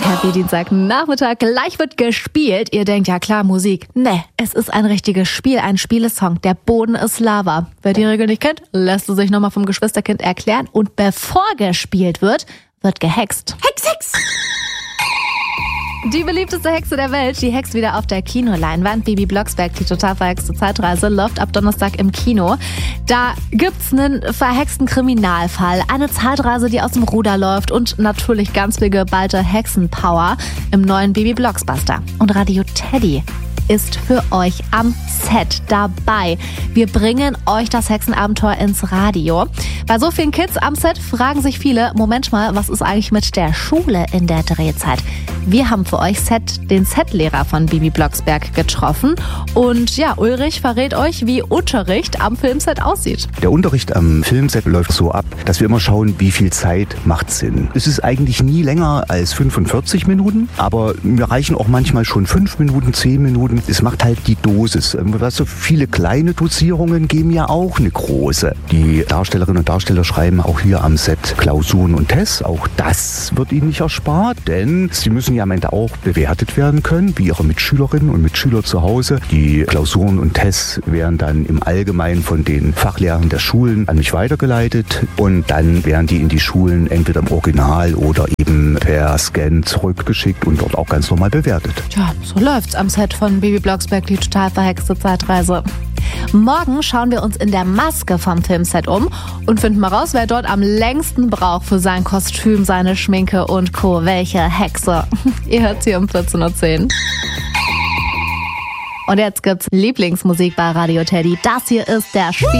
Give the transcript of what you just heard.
Happy Dienstagnachmittag, gleich wird gespielt. Ihr denkt, ja klar, Musik. Ne, es ist ein richtiges Spiel, ein Spielesong. Der Boden ist Lava. Wer die Regel nicht kennt, lässt es sich nochmal vom Geschwisterkind erklären. Und bevor gespielt wird gehext. Hex! Die beliebteste Hexe der Welt, die hext wieder auf der Kinoleinwand. Bibi Blocksberg, die total verhexte Zeitreise, läuft ab Donnerstag im Kino. Da gibt's einen verhexten Kriminalfall, eine Zeitreise, die aus dem Ruder läuft und natürlich ganz viel geballte Hexenpower im neuen Bibi Blocksbuster. Und Radio Teddy ist für euch am Set dabei. Wir bringen euch das Hexenabenteuer ins Radio. Bei so vielen Kids am Set fragen sich viele, Moment mal, was ist eigentlich mit der Schule in der Drehzeit? Wir haben für euch den Setlehrer von Bibi Blocksberg getroffen. Und ja, Ulrich verrät euch, wie Unterricht am Filmset aussieht. Der Unterricht am Filmset läuft so ab, dass wir immer schauen, wie viel Zeit macht Sinn. Es ist eigentlich nie länger als 45 Minuten, aber wir reichen auch manchmal schon 5 Minuten, 10 Minuten. Es macht halt die Dosis. So viele kleine Dosierungen geben ja auch eine große. Die Darstellerinnen und Darsteller schreiben auch hier am Set Klausuren und Tests. Auch das wird ihnen nicht erspart, denn sie müssen ja am Ende auch bewertet werden können, wie ihre Mitschülerinnen und Mitschüler zu Hause. Die Klausuren und Tests werden dann im Allgemeinen von den Fachlehrern der Schulen an mich weitergeleitet und dann werden die in die Schulen entweder im Original oder eben per Scan zurückgeschickt und dort auch ganz normal bewertet. Tja, so läuft's am Set von Bibi Blocksberg, die total verhexte Zeitreise. Morgen schauen wir uns in der Maske vom Filmset um und finden mal raus, wer dort am längsten braucht für sein Kostüm, seine Schminke und Co. Welche Hexe. Ihr hört's hier um 14.10 Uhr. Und jetzt gibt's Lieblingsmusik bei Radio Teddy. Das hier ist der Spiel.